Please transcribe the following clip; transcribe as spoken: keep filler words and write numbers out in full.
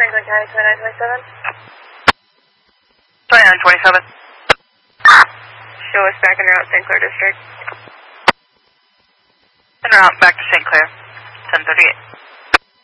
Franklin County, twenty-nine twenty-seven. twenty-nine twenty-seven. Show us back en route, Saint Clair District. En route back to Saint Clair, ten thirty-eight.